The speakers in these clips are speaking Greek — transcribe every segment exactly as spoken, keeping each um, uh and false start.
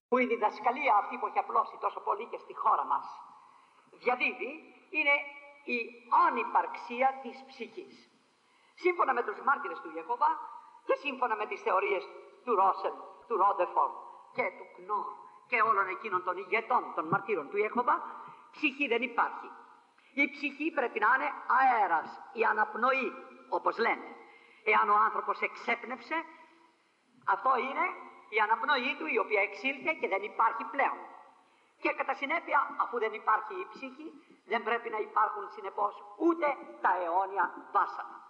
που η διδασκαλία αυτή που έχει απλώσει τόσο πολύ και στη χώρα μας διαδίδει, είναι η ανυπαρξία της ψυχής. Σύμφωνα με τους μάρτυρες του Ιεχωβά και σύμφωνα με τις θεωρίες του Ρόσελ, του Ρόντερφορντ και του Κνόρ και όλων εκείνων των ηγετών των μαρτύρων του Ιεχωβά, ψυχή δεν υπάρχει. Η ψυχή πρέπει να είναι αέρας, η αναπνοή, όπως λένε. Εάν ο άνθρωπος εξέπνευσε, αυτό είναι η αναπνοή του, η οποία εξήλθε και δεν υπάρχει πλέον. Και κατά συνέπεια, αφού δεν υπάρχει η ψυχή, δεν πρέπει να υπάρχουν συνεπώς ούτε τα αιώνια βάσανα.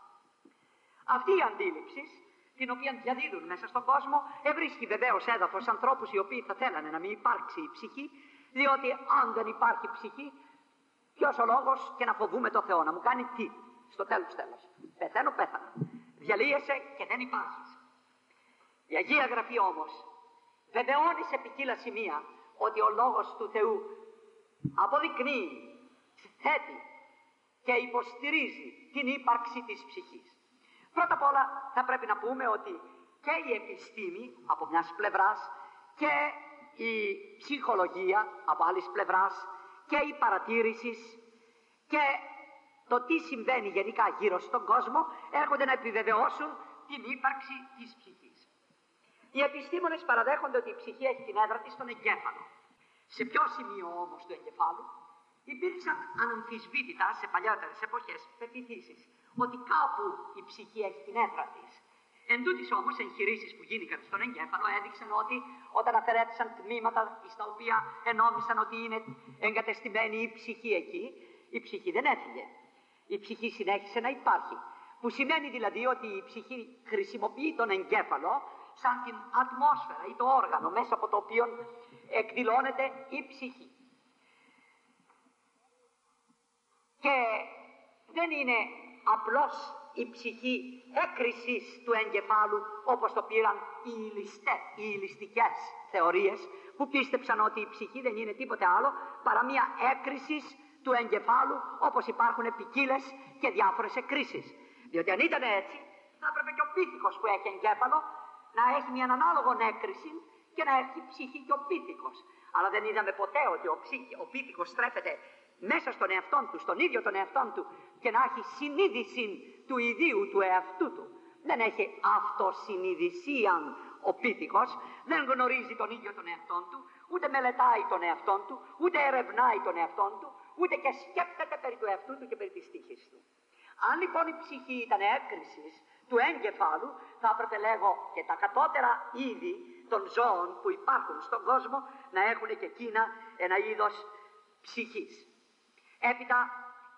Αυτή η αντίληψη, την οποία διαδίδουν μέσα στον κόσμο, ευρίσκει βεβαίως έδαφος ανθρώπους οι οποίοι θα θέλανε να μην υπάρξει η ψυχή, διότι αν δεν υπάρχει ψυχή, ποιος ο λόγος και να φοβούμε το Θεό, να μου κάνει τι, στο τέλος τέλος. Πεθαίνω, πέθανα. Διαλύεσαι και δεν υπάρχεις. Η Αγία Γραφή όμως βεβαιώνει σε ποικίλα σημεία ότι ο λόγος του Θεού αποδεικνύει, θέτει και υποστηρίζει την ύπαρξη της ψυχής. Πρώτα απ' όλα θα πρέπει να πούμε ότι και η επιστήμη από μιας πλευράς και η ψυχολογία από άλλης πλευράς και η παρατήρηση και το τι συμβαίνει γενικά γύρω στον κόσμο έρχονται να επιβεβαιώσουν την ύπαρξη της ψυχής. Οι επιστήμονες παραδέχονται ότι η ψυχή έχει την έδρα της στον εγκέφαλο. Σε ποιο σημείο όμως του εγκεφάλου? Υπήρξαν αναμφισβήτητα σε παλιότερες εποχές πεποιθήσεις ότι κάπου η ψυχή έχει την έδρα της. Εν τούτοις όμως εγχειρήσεις που γίνηκαν στον εγκέφαλο έδειξαν ότι όταν αφαιρέθησαν τμήματα στα οποία ενόμισαν ότι είναι εγκατεστημένη η ψυχή εκεί, η ψυχή δεν έφυγε. Η ψυχή συνέχισε να υπάρχει. Που σημαίνει δηλαδή ότι η ψυχή χρησιμοποιεί τον εγκέφαλο σαν την ατμόσφαιρα ή το όργανο μέσα από το οποίο εκδηλώνεται η ψυχή. Και δεν είναι απλώς η ψυχή έκρησης του εγκεφάλου όπως το πήραν οι ηλιστές, οι ηλιστικές θεωρίες που πίστεψαν ότι η ψυχή δεν είναι τίποτε άλλο παρά μια έκρησης του εγκεφάλου όπως υπάρχουν ποικίλες και διάφορες εκκρίσεις. Διότι αν ήταν έτσι θα έπρεπε και ο πίθηκος που έχει εγκέφαλο να έχει μια ανάλογο έκρηση και να έχει ψυχή και ο πίθηκος. Αλλά δεν είδαμε ποτέ ότι ο, ψυχ, ο πίθηκος στρέφεται μέσα στον εαυτόν του, στον ίδιο τον εαυτόν του και να έχει συνείδηση του ιδίου του εαυτού του. Δεν έχει αυτοσυνειδησία ο πίθηκος, δεν γνωρίζει τον ίδιο τον εαυτόν του, ούτε μελετάει τον εαυτόν του, ούτε ερευνάει τον εαυτόν του, ούτε και σκέπτεται περί του εαυτού του και περί της τύχης του. Αν λοιπόν η ψυχή ήταν έκρησης του εγκεφάλου, θα έπρεπε λέγω και τα κατώτερα είδη των ζώων που υπάρχουν στον κόσμο να έχουν και εκείνα ένα είδος ψυχής. Έπειτα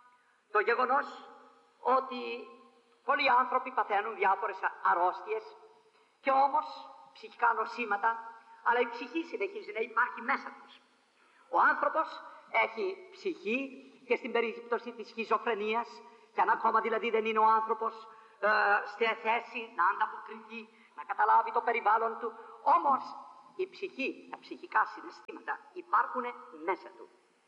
το γεγονός ότι πολλοί άνθρωποι παθαίνουν διάφορες αρρώστιες και όμως ψυχικά νοσήματα, αλλά η ψυχή συνεχίζει να υπάρχει μέσα τους. Ο άνθρωπος έχει ψυχή και στην περίπτωση της σχιζοφρενίας, και αν ακόμα δηλαδή δεν είναι ο άνθρωπος ε, στη θέση να ανταποκριθεί, να καταλάβει το περιβάλλον του, όμως η ψυχή, τα ψυχικά συναισθήματα υπάρχουν μέσα του.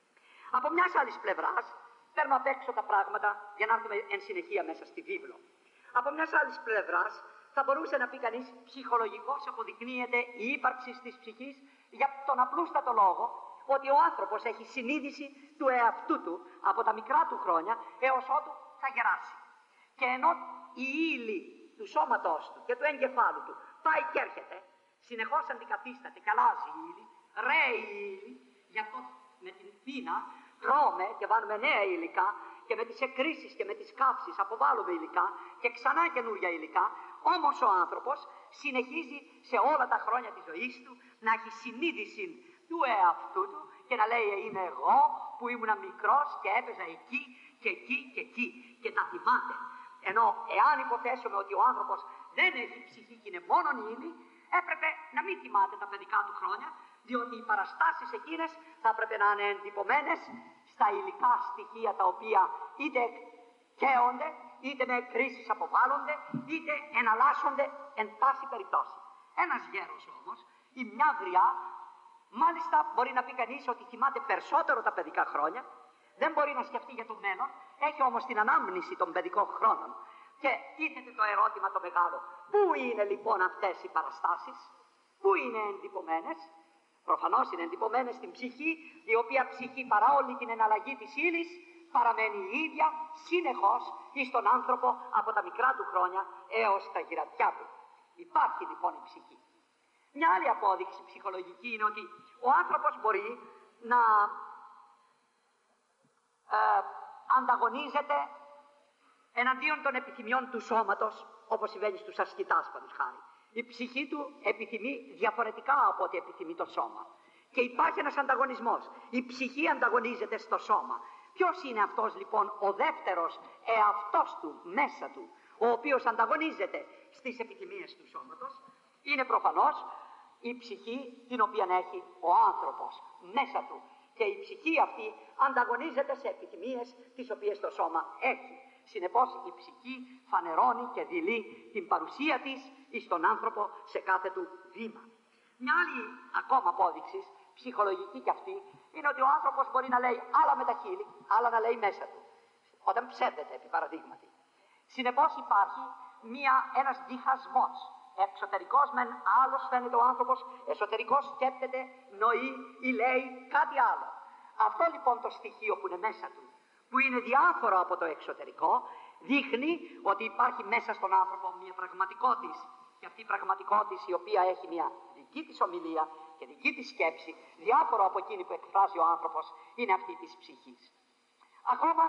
Από μιας άλλης πλευράς, παίρνω απ' έξω τα πράγματα για να έρθουμε εν συνεχεία μέσα στη βίβλο. Από μιας άλλης πλευράς, θα μπορούσε να πει κανείς ψυχολογικώς αποδεικνύεται η ύπαρξη της ψυχής για τον απλούστατο λόγο ότι ο άνθρωπος έχει συνείδηση του εαυτού του από τα μικρά του χρόνια έως ότου θα γεράσει. Και ενώ η ύλη του σώματός του και του εγκεφάλου του πάει και έρχεται, συνεχώς αντικαθίσταται και αλλάζει η ύλη, ρέει η ύλη, γι' αυτό με την πείνα τρώμε και βάλουμε νέα υλικά και με τις εκκρίσεις και με τις καύσεις αποβάλλουμε υλικά και ξανά καινούργια υλικά, όμως ο άνθρωπος συνεχίζει σε όλα τα χρόνια της ζωής του να έχει συνείδηση του εαυτού του και να λέει είμαι εγώ που ήμουν μικρός και έπαιζα εκεί και εκεί και εκεί και τα θυμάται. Ενώ εάν υποθέσουμε ότι ο άνθρωπος δεν έχει ψυχή και είναι μόνον ύλη, έπρεπε να μην θυμάται τα παιδικά του χρόνια, διότι οι παραστάσεις εκείνες θα έπρεπε να είναι εντυπωμένες στα υλικά στοιχεία τα οποία είτε καίονται, είτε με κρίσεις αποβάλλονται, είτε εναλλάσσονται εν πάση περιπτώσει. Ένας γέρος όμως, η μια γριά, μάλιστα μπορεί να πει κανείς ότι θυμάται περισσότερο τα παιδικά χρόνια, δεν μπορεί να σκεφτεί για το μέλλον, έχει όμως την ανάμνηση των παιδικών χρόνων. Και τίθεται το ερώτημα το μεγάλο, πού είναι λοιπόν αυτές οι παραστάσεις, πού είναι εντυπωμένες, Προφανώς είναι εντυπωμένες στην ψυχή, η οποία ψυχή παρά όλη την εναλλαγή της ύλης παραμένει η ίδια συνεχώς εις τον άνθρωπο από τα μικρά του χρόνια έως τα γυρατιά του. Υπάρχει λοιπόν η ψυχή. Μια άλλη απόδειξη ψυχολογική είναι ότι ο άνθρωπος μπορεί να ε, ανταγωνίζεται εναντίον των επιθυμιών του σώματος, όπως συμβαίνει στους ασκητάς παραδείγματος χάρη. Η ψυχή του επιθυμεί διαφορετικά από ό,τι επιθυμεί το σώμα. Και υπάρχει ένας ανταγωνισμός. Η ψυχή ανταγωνίζεται στο σώμα. Ποιος είναι αυτός λοιπόν ο δεύτερος εαυτός του μέσα του, ο οποίος ανταγωνίζεται στις επιθυμίες του σώματος? Είναι προφανώς η ψυχή την οποία έχει ο άνθρωπος μέσα του. Και η ψυχή αυτή ανταγωνίζεται σε επιθυμίες τις οποίες το σώμα έχει. Συνεπώς η ψυχή φανερώνει και δηλεί την παρουσία της εις τον άνθρωπο σε κάθε του βήμα. Μια άλλη ακόμα απόδειξη, ψυχολογική κι αυτή, είναι ότι ο άνθρωπος μπορεί να λέει άλλα με τα χείλη, άλλα να λέει μέσα του, όταν ψεύδεται επί παραδείγματι. Συνεπώς υπάρχει μια, ένας διχασμός. Εξωτερικός μεν άλλος φαίνεται ο άνθρωπος, εσωτερικός σκέπτεται, νοεί ή λέει κάτι άλλο. Αυτό λοιπόν το στοιχείο που είναι μέσα του, που είναι διάφορο από το εξωτερικό, δείχνει ότι υπάρχει μέσα στον άνθρωπο μια πραγματικότητα. Και αυτή η πραγματικότητα, η οποία έχει μια δική της ομιλία και δική της σκέψη, διάφορο από εκείνη που εκφράζει ο άνθρωπος, είναι αυτή της ψυχής. Ακόμα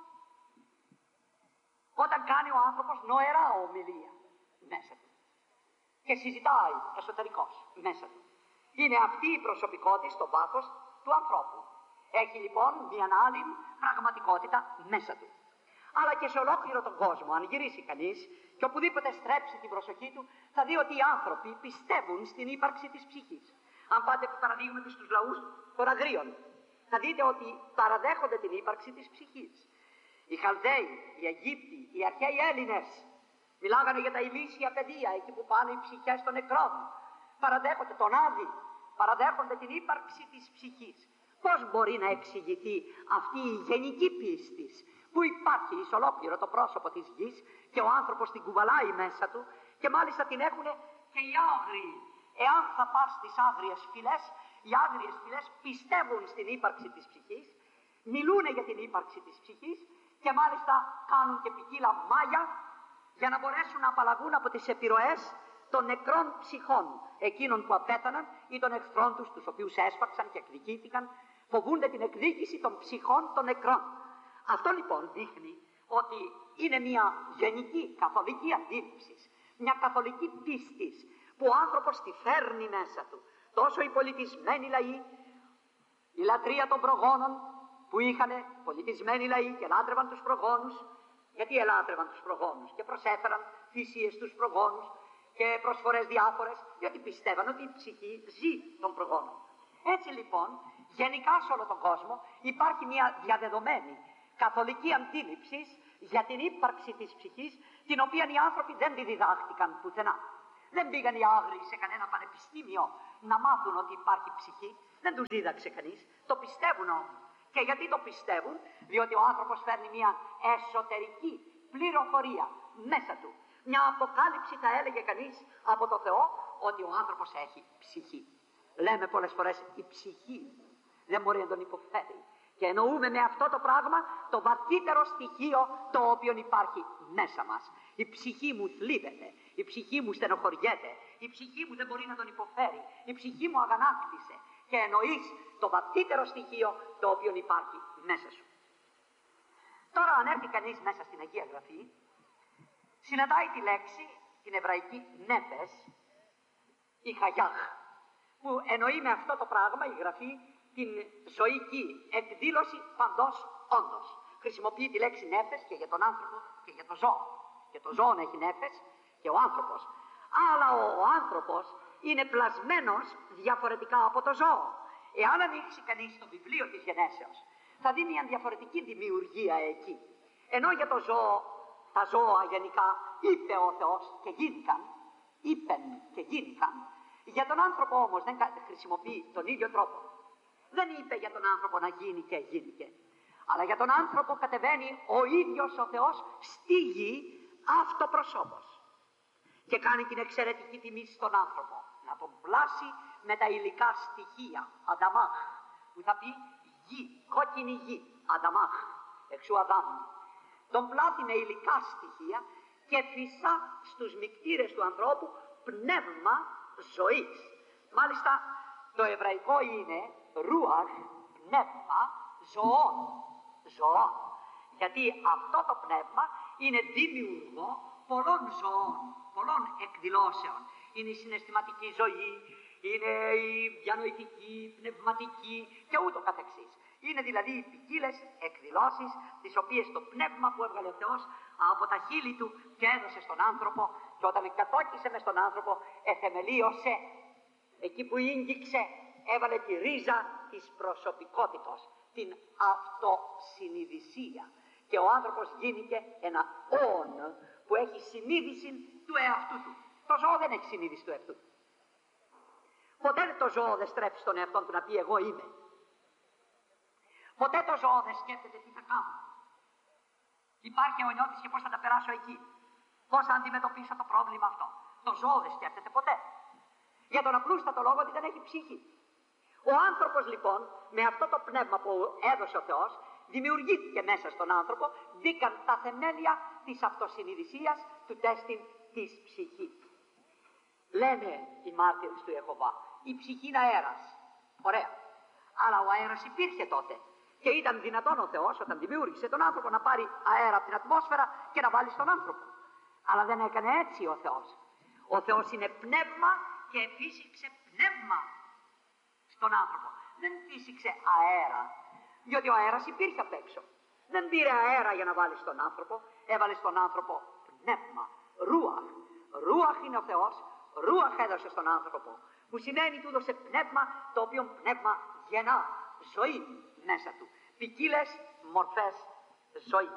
όταν κάνει ο άνθρωπος νοερά ομιλία μέσα του και συζητάει εσωτερικός μέσα του, είναι αυτή η προσωπικότητα στο βάθος του ανθρώπου. Έχει λοιπόν μια άλλη πραγματικότητα μέσα του. Αλλά και σε ολόκληρο τον κόσμο, αν γυρίσει κανείς και οπουδήποτε στρέψει την προσοχή του, θα δει ότι οι άνθρωποι πιστεύουν στην ύπαρξη της ψυχής. Αν πάτε παραδείγματι στους λαούς των Αγρίων, θα δείτε ότι παραδέχονται την ύπαρξη της ψυχής. Οι Χαλδαίοι, οι Αιγύπτιοι, οι αρχαίοι Έλληνες μιλάγανε για τα ηλίσια πεδία, εκεί που πάνε οι ψυχές των νεκρών. Παραδέχονται τον Άδη, παραδέχονται την ύπαρξη της ψυχής. Πώς μπορεί να εξηγηθεί αυτή η γενική πίστη που υπάρχει εις ολόκληρο το πρόσωπο της γης και ο άνθρωπος την κουβαλάει μέσα του και μάλιστα την έχουν και οι άγριοι. Εάν θα πας στις άγριες φυλές, οι άγριες φυλές πιστεύουν στην ύπαρξη της ψυχής, μιλούν για την ύπαρξη της ψυχής και μάλιστα κάνουν και ποικίλα μάγια για να μπορέσουν να απαλλαγούν από τις επιρροές των νεκρών ψυχών, εκείνων που απέθαναν ή των εχθρών τους, τους οποίους έσφαξαν και εκδικήθηκαν, φοβούνται την εκδίκηση των ψυχών των νεκρών. Αυτό λοιπόν δείχνει ότι είναι μια γενική καθολική αντίληψη, μια καθολική πίστη που ο άνθρωπος τη φέρνει μέσα του. Τόσο οι πολιτισμένοι λαοί, η λατρεία των προγόνων που είχαν πολιτισμένοι λαοί και λάτρευαν τους προγόνους. Γιατί ελάτρευαν τους προγόνους και προσέφεραν θυσίες στους προγόνους και προσφορές διάφορες, διότι πιστεύαν ότι η ψυχή ζει των προγόνων. Έτσι λοιπόν, γενικά σε όλο τον κόσμο υπάρχει μια διαδεδομένη καθολική αντίληψη για την ύπαρξη της ψυχής, την οποία οι άνθρωποι δεν τη διδάχτηκαν πουθενά. Δεν πήγαν οι άγριοι σε κανένα πανεπιστήμιο να μάθουν ότι υπάρχει ψυχή, δεν τους δίδαξε κανείς, το πιστεύουν όμως. Και γιατί το πιστεύουν? Διότι ο άνθρωπος φέρνει μια εσωτερική πληροφορία μέσα του. Μια αποκάλυψη, θα έλεγε κανείς, από το Θεό, ότι ο άνθρωπος έχει ψυχή. Λέμε πολλές φορές η ψυχή δεν μπορεί να τον υποφέρει. Και εννοούμε με αυτό το πράγμα το βαθύτερο στοιχείο το οποίο υπάρχει μέσα μας. Η ψυχή μου θλίβεται, η ψυχή μου στενοχωριέται, η ψυχή μου δεν μπορεί να τον υποφέρει, η ψυχή μου αγανάκτησε. Και εννοείς το βαθύτερο στοιχείο το οποίο υπάρχει μέσα σου. Τώρα αν έρθει κανείς μέσα στην Αγία Γραφή, συναντάει τη λέξη, την εβραϊκή νέφες, η χαγιάχ, που εννοεί με αυτό το πράγμα η Γραφή την ζωική εκδήλωση παντός όντως. Χρησιμοποιεί τη λέξη νέφες και για τον άνθρωπο και για το ζώο. Και το ζώο έχει νέφες και ο άνθρωπος. Αλλά ο, ο άνθρωπος είναι πλασμένος διαφορετικά από το ζώο. Εάν ανοίξει κανείς το βιβλίο της γενέσεως, θα δει μια διαφορετική δημιουργία εκεί. Ενώ για το ζώο, τα ζώα γενικά είπε ο Θεός και γίνηκαν, είπεν και γίνηκαν, για τον άνθρωπο όμως δεν χρησιμοποιεί τον ίδιο τρόπο. Δεν είπε για τον άνθρωπο να γίνει και γίνηκε, αλλά για τον άνθρωπο κατεβαίνει ο ίδιος ο Θεός στη γη αυτοπροσώπος και κάνει την εξαιρετική τιμή στον άνθρωπο. να τον πλάσει με τα υλικά στοιχεία, ανταμάχ, που θα πει γη, κόκκινη γη, ανταμάχ, εξού Αδάμ. Τον πλάθει με υλικά στοιχεία και φυσά στους μικτήρες του ανθρώπου πνεύμα ζωής. Μάλιστα το εβραϊκό είναι ρούαχ, πνεύμα ζωών, ζωών. Γιατί αυτό το πνεύμα είναι δημιουργό πολλών ζωών, πολλών εκδηλώσεων. Είναι η συναισθηματική ζωή, είναι η διανοητική, πνευματική και ούτω καθεξής. Είναι δηλαδή οι ποικίλες εκδηλώσεις τις οποίες το πνεύμα που έβγαλε ο Θεός από τα χείλη του και έδωσε στον άνθρωπο, και όταν κατόκισε μες στον άνθρωπο εθεμελίωσε, εκεί που ήγγιξε έβαλε τη ρίζα της προσωπικότητος, την αυτοσυνειδησία, και ο άνθρωπος γίνηκε ένα όν που έχει συνείδηση του εαυτού του. Το ζώο δεν έχει συνείδηση του εαυτού του. Ποτέ το ζώο δεν στρέφει στον εαυτό του να πει εγώ είμαι. Ποτέ το ζώο δεν σκέφτεται τι θα κάνω. Υπάρχει ο νιώτης και πώς θα τα περάσω εκεί. Πώς θα αντιμετωπίσω το πρόβλημα αυτό. Το ζώο δεν σκέφτεται ποτέ. Για τον απλούστατο λόγο ότι δεν έχει ψυχή. Ο άνθρωπος λοιπόν με αυτό το πνεύμα που έδωσε ο Θεός δημιουργήθηκε μέσα στον άνθρωπο, μπήκαν τα θεμέλια της αυτοσυνειδησίας του τέστην της ψυχής. Λένε οι μάρτυρες του Ιεχωβά, η ψυχή είναι αέρας. Ωραία. Αλλά ο αέρας υπήρχε τότε. Και ήταν δυνατόν ο Θεός όταν δημιούργησε τον άνθρωπο να πάρει αέρα από την ατμόσφαιρα και να βάλει στον άνθρωπο. Αλλά δεν έκανε έτσι ο Θεός. Ο Θεός είναι πνεύμα και φύσηξε πνεύμα στον άνθρωπο. Δεν φύσηξε αέρα, διότι ο αέρας υπήρχε απ' έξω. Δεν πήρε αέρα για να βάλει στον άνθρωπο, έβαλε στον άνθρωπο πνεύμα, ρούαχ. Ρούαχ είναι ο Θεός, ρούαχ έδωσε στον άνθρωπο, που σημαίνει του έδωσε πνεύμα, το οποίο πνεύμα γεννά ζωή μέσα του. Ποικίλες μορφές ζωής.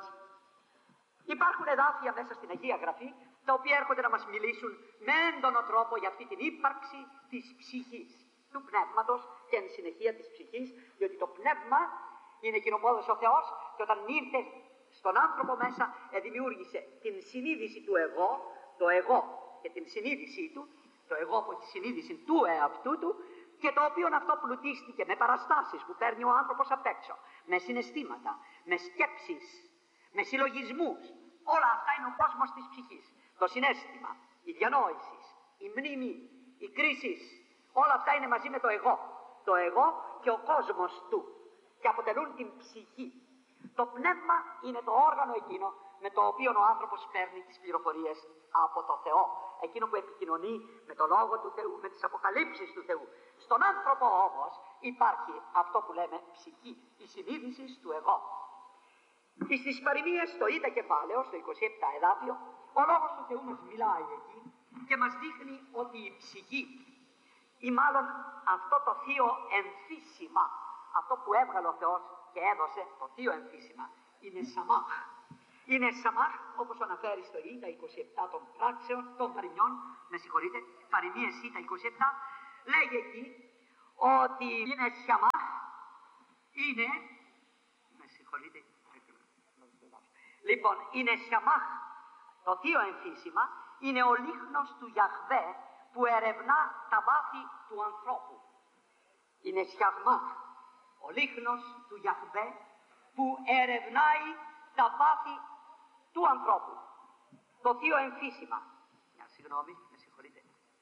Υπάρχουν εδάφια μέσα στην Αγία Γραφή, τα οποία έρχονται να μας μιλήσουν με έντονο τρόπο για αυτή την ύπαρξη της ψυχής, του πνεύματος και εν συνεχεία της ψυχής, διότι το πνεύμα είναι εκείνο που έδωσε ο Θεός και όταν ήρθε στον άνθρωπο μέσα δημιούργησε την συνείδηση του εγώ, το εγώ και την συνείδησή του, το εγώ που έχει συνείδηση του εαυτού του, και το οποίο αυτό πλουτίστηκε με παραστάσεις που παίρνει ο άνθρωπος απ' έξω, με συναισθήματα, με σκέψεις, με συλλογισμούς. Όλα αυτά είναι ο κόσμος της ψυχής. Το συναίσθημα, η διανόηση, η μνήμη, η κρίση, όλα αυτά είναι μαζί με το εγώ. Το εγώ και ο κόσμος του και αποτελούν την ψυχή. Το πνεύμα είναι το όργανο εκείνο με το οποίο ο άνθρωπος παίρνει τις πληροφορίες από το Θεό. Εκείνο που επικοινωνεί με το Λόγο του Θεού, με τις αποκαλύψεις του Θεού. Στον άνθρωπο όμως υπάρχει αυτό που λέμε ψυχή, η συνείδηση του εγώ. Στις παροιμίες στο Ήτα κεφάλαιο, στο είκοσι επτά εδάφιο, ο Λόγος του Θεού μας μιλάει εκεί και μας δείχνει ότι η ψυχή, ή μάλλον αυτό το θείο εμφύσιμα, αυτό που έβγαλε ο Θεός και έδωσε, το θείο εμφύσιμα, είναι σαμάχ. Είναι σαμάχ, όπως αναφέρει στο Ήτα είκοσι επτά των πράξεων, των παροιμιών, με συγχωρείτε, παροιμίες Ήτα είκοσι επτά, λέγει εκεί ότι είναι σαμάχ, είναι, με συγχωρείτε, λοιπόν, είναι σαμάχ, το θείο εμφύσιμα, είναι ο λίχνος του Γιαχβέ που ερευνά τα βάθη του ανθρώπου. Είναι σαμάχ, ο λίχνος του Γιαχβέ που ερευνάει τα βάθη του ανθρώπου. Το θείο εμφύσιμα. Μια συγγνώμη, με συγχωρείτε.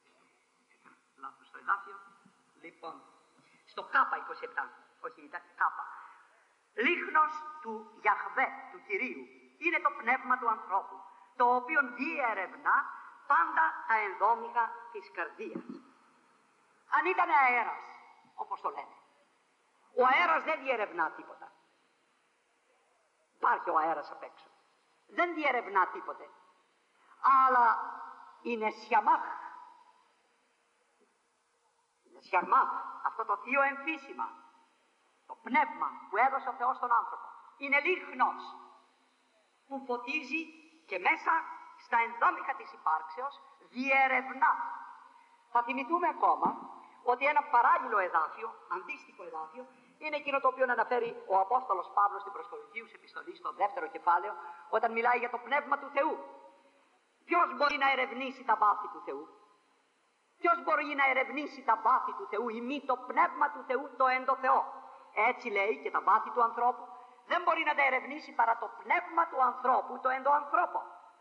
Λάθος στο εδάφιο. Λοιπόν, στο κάπα είκοσι επτά, όχι ήταν κάπα. Λίχνος του Γιαχβέ, του Κυρίου, είναι το πνεύμα του ανθρώπου, το οποίο διερευνά πάντα τα ενδόμηχα της καρδίας. Αν ήταν αέρας, όπως το λένε, ο αέρας δεν διερευνά τίποτα. Υπάρχει ο αέρας απ' έξω. Δεν διερευνά τίποτε. Αλλά είναι σιαμάχ. Είναι σιαμάχ. Αυτό το θείο εμφύσιμα. Το πνεύμα που έδωσε ο Θεός στον άνθρωπο. Είναι λίχνος που φωτίζει και μέσα στα ενδόμηχα της υπάρξεως διερευνά. Θα θυμηθούμε ακόμα ότι ένα παράλληλο εδάφιο, αντίστοιχο εδάφιο, είναι εκείνο το οποίο αναφέρει ο Απόστολος Παύλος στην προς Κορινθίους επιστολή στο δεύτερο κεφάλαιο, όταν μιλάει για το πνεύμα του Θεού. Ποιος μπορεί να ερευνήσει τα βάθη του Θεού? Ποιος μπορεί να ερευνήσει τα βάθη του Θεού, ή μη το πνεύμα του Θεού, το εν το Θεό. Έτσι λέει και τα βάθη του ανθρώπου δεν μπορεί να τα ερευνήσει παρά το πνεύμα του ανθρώπου, το εν το ανθρώπο.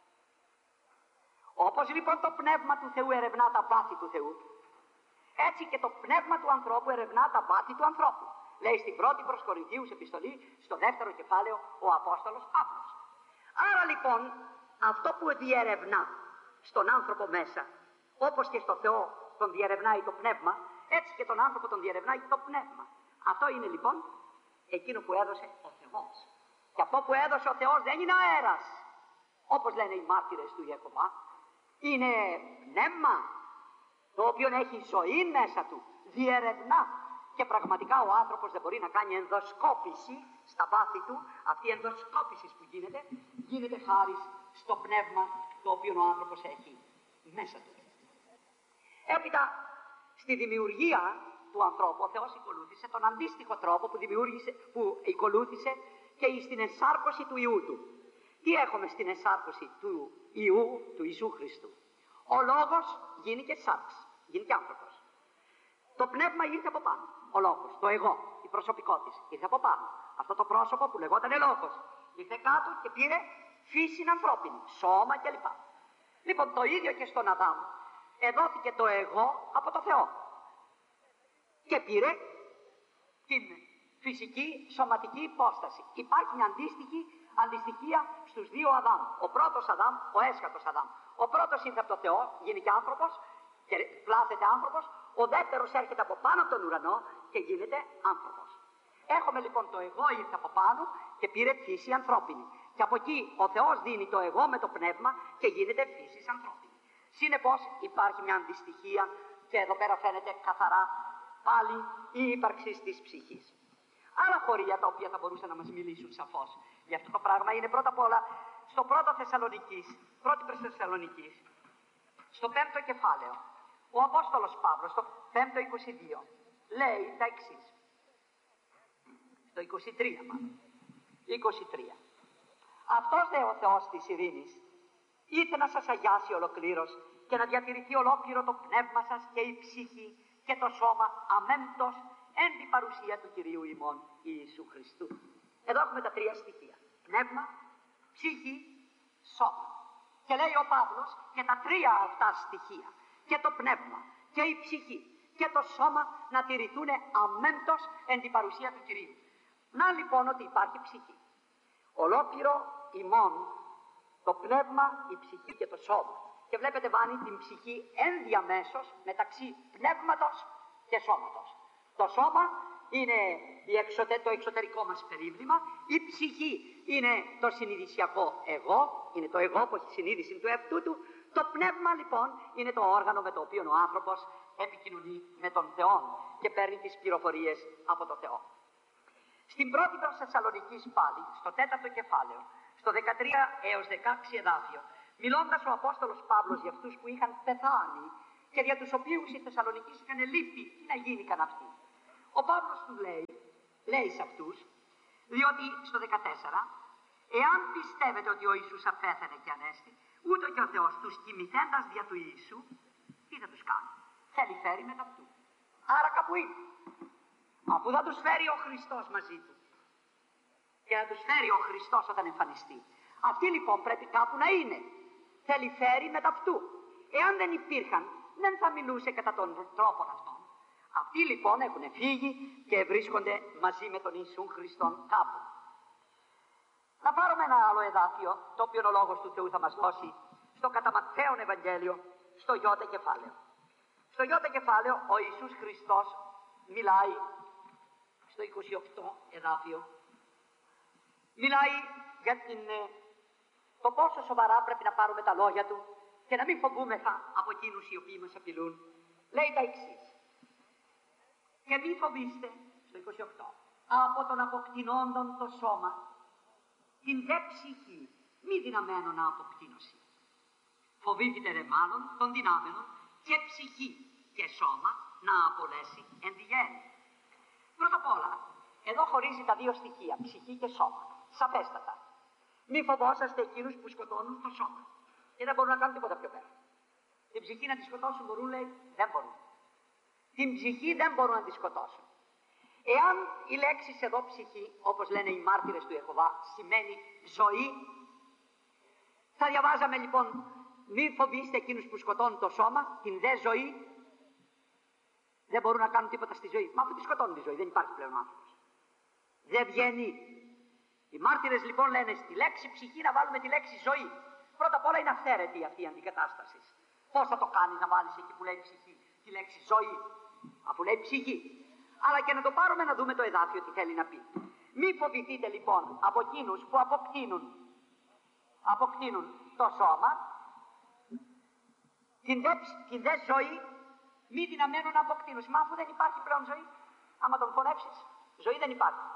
Όπως λοιπόν το πνεύμα του Θεού ερευνά τα βάθη του Θεού, έτσι και το πνεύμα του ανθρώπου ερευνά τα βάθη του ανθρώπου. Λέει στην πρώτη προς Κορινθίους επιστολή, στο δεύτερο κεφάλαιο, ο Απόστολος Παύλος. Άρα λοιπόν αυτό που διερευνά στον άνθρωπο μέσα, όπως και στο Θεό τον διερευνάει το πνεύμα, έτσι και τον άνθρωπο τον διερευνάει το πνεύμα. Αυτό είναι λοιπόν εκείνο που έδωσε ο Θεός. Και αυτό που έδωσε ο Θεός δεν είναι αέρας, όπως λένε οι μάρτυρες του Ιεχωβά. Είναι πνεύμα, το οποίο έχει ζωή μέσα του, διερευνά. Και πραγματικά ο άνθρωπος δεν μπορεί να κάνει ενδοσκόπηση στα βάθη του. Αυτή η ενδοσκόπηση που γίνεται, γίνεται χάρη στο πνεύμα το οποίο ο άνθρωπος έχει μέσα του. Έπειτα, στη δημιουργία του ανθρώπου, ο Θεός ακολούθησε τον αντίστοιχο τρόπο που, δημιούργησε, που ακολούθησε και στην ενσάρκωση του Υιού του. Τι έχουμε στην ενσάρκωση του Υιού, του Ιησού Χριστού? Ο Λόγος γίνει και σάρξ, γίνει και άνθρωπος. Το πνεύμα ήρθε από πάνω, ο Λόγος, το εγώ, η προσωπικότητα ήρθε από πάνω. Αυτό το πρόσωπο που λεγόταν Λόγος ήρθε κάτω και πήρε φύση ανθρώπινη, σώμα κλπ. Λοιπόν, το ίδιο και στον Αδάμ. Εδόθηκε το εγώ από το Θεό και πήρε την φυσική σωματική υπόσταση. Υπάρχει μια αντίστοιχη αντιστοιχία στους δύο Αδάμ. Ο πρώτος Αδάμ, ο έσχατος Αδάμ. Ο πρώτος ήρθε από το Θεό, γίνεται άνθρωπος και πλάθεται άνθρωπος. Ο δεύτερος έρχεται από πάνω από τον ουρανό και γίνεται άνθρωπος. Έχουμε λοιπόν το εγώ ήρθε από πάνω και πήρε φύση ανθρώπινη. Και από εκεί ο Θεός δίνει το εγώ με το πνεύμα και γίνεται φύση ανθρώπινη. Συνεπώς υπάρχει μια αντιστοιχία και εδώ πέρα φαίνεται καθαρά πάλι η ύπαρξη της ψυχής. Άλλα χωρία τα οποία θα μπορούσαν να μας μιλήσουν σαφώς για αυτό το πράγμα είναι πρώτα απ' όλα στο πρώτο Θεσσαλονικής, πρώτη προς Θεσσαλονικής, στο πέμπτο κεφάλαιο. Ο Απόστολος Παύλος, στο πέμπτο είκοσι δύο, λέει τα εξής. Στο είκοσι τρία μάλλον. είκοσι τρία. Αυτός δε ο Θεός της ειρήνης ήρθε να σας αγιάσει ολοκλήρως και να διατηρηθεί ολόκληρο το πνεύμα σας και η ψυχή και το σώμα αμέμπτος εν την παρουσία του Κυρίου ημών Ιησού Χριστού. Εδώ έχουμε τα τρία στοιχεία. Πνεύμα, ψυχή, σώμα. Και λέει ο Παύλος και τα τρία αυτά στοιχεία, και το πνεύμα και η ψυχή και το σώμα, να τηρηθούν αμέμπτος εν την παρουσία του Κυρίου. Να λοιπόν ότι υπάρχει ψυχή. Ολόκληρο ημών το πνεύμα, η ψυχή και το σώμα. Και βλέπετε βάνει την ψυχή ενδιαμέσως μεταξύ πνεύματος και σώματος. Το σώμα είναι η εξωτε... το εξωτερικό μας περίβλημα, η ψυχή είναι το συνειδησιακό εγώ, είναι το εγώ που έχει συνείδηση του εαυτού του. Το πνεύμα λοιπόν είναι το όργανο με το οποίο ο άνθρωπος επικοινωνεί με τον Θεό και παίρνει τις πληροφορίες από τον Θεό. Στην πρώτη προς Θεσσαλονικής πάλι, στο τέταρτο κεφάλαιο, στο δεκατρία έως δεκαέξι εδάφιο, μιλώντας ο Απόστολος Παύλος για αυτούς που είχαν πεθάνει και για τους οποίους οι Θεσσαλονικείς είχαν λείπει, τι να γίνηκαν αυτοί. Ο Παύλος του λέει, λέει σε αυτούς, διότι στο δεκατέσσερα, εάν πιστεύετε ότι ο Ιησούς απέθανε και ανέστη, ούτε και ο Θεός τους κοιμηθέντας δια του Ιησού, τι θα τους κάνει? Θέλει φέρει μετά αυτού. Άρα κάπου είναι. Αφού θα τους φέρει ο Χριστός μαζί του και θα τους φέρει ο Χριστός όταν εμφανιστεί, αυτοί λοιπόν πρέπει κάπου να είναι. Θέλει φέρει μετά αυτού. Εάν δεν υπήρχαν, δεν θα μιλούσε κατά τον τρόπο αυτόν. Αυτοί λοιπόν έχουν φύγει και βρίσκονται μαζί με τον Ιησού Χριστόν κάπου. Να πάρουμε ένα άλλο εδάφιο, το οποίο ο Λόγος του Θεού θα μας δώσει, στο κατά Ματθαίον Ευαγγέλιο, στο γιώτα κεφάλαιο. Στο γιώτα κεφάλαιο ο Ιησούς Χριστός μιλάει, στο είκοσι οκτώ εδάφιο, μιλάει για την, το πόσο σοβαρά πρέπει να πάρουμε τα λόγια του και να μην φοβούμεθα από εκείνους οι οποίοι μας απειλούν. Λέει τα εξής. Και μη φοβήστε, στο είκοσι οκτώ, από τον αποκτηνόντον το σώμα, την δε ψυχή μη δυναμένον να αποκτήνωση. Φοβήθητε ρε μάλλον των δυνάμενων και ψυχή και σώμα να απολέσει εν τη γέννη. Πρώτα απ' όλα, εδώ χωρίζει τα δύο στοιχεία, ψυχή και σώμα, σαφέστατα. Μη φοβόσαστε εκείνους που σκοτώνουν το σώμα και δεν μπορούν να κάνουν τίποτα πιο πέρα. Την ψυχή να τη σκοτώσουν μπορούν, λέει? Δεν μπορούν. Την ψυχή δεν μπορούν να τη σκοτώσουν. Εάν η λέξη εδώ ψυχή, όπως λένε οι μάρτυρες του Ιεχωβά, σημαίνει ζωή, θα διαβάζαμε λοιπόν, μη φοβήστε εκείνους που σκοτώνουν το σώμα, την δε ζωή, δεν μπορούν να κάνουν τίποτα στη ζωή. Μα αφού τη σκοτώνουν τη ζωή, δεν υπάρχει πλέον άνθρωπος. Δεν βγαίνει. Οι μάρτυρες λοιπόν λένε στη λέξη ψυχή να βάλουμε τη λέξη ζωή. Πρώτα απ' όλα είναι αυθαίρετη αυτή η αντικατάσταση. Πώς θα το κάνεις να βάλεις εκεί που λέει ψυχή τη λέξη ζωή, αφού λέει ψυχή? Αλλά και να το πάρουμε να δούμε το εδάφιο τι θέλει να πει. Μη φοβηθείτε λοιπόν από εκείνους που αποκτήνουν, αποκτήνουν το σώμα, την δε, την δε ζωή, μη την αμένουν να αποκτήνουν. Μα αφού δεν υπάρχει πλέον ζωή, άμα τον φωνεύσεις, ζωή δεν υπάρχει.